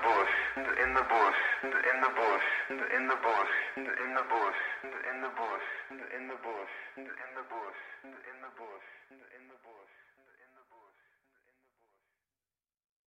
bush, in the bush, in the bush, in the bush, in the bush, in the bush, in the bush, in the bush, in the bush, in the bush.